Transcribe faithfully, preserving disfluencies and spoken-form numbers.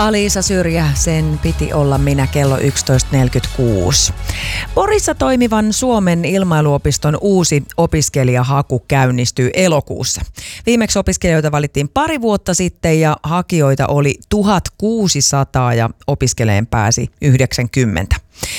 Alisa Syrjä, sen piti olla minä kello yksitoista neljäkymmentäkuusi. Porissa toimivan Suomen ilmailuopiston uusi opiskelijahaku käynnistyy elokuussa. Viimeksi opiskelijoita valittiin pari vuotta sitten ja hakijoita oli tuhatkuusisataa ja opiskeleen pääsi yhdeksänkymmentä.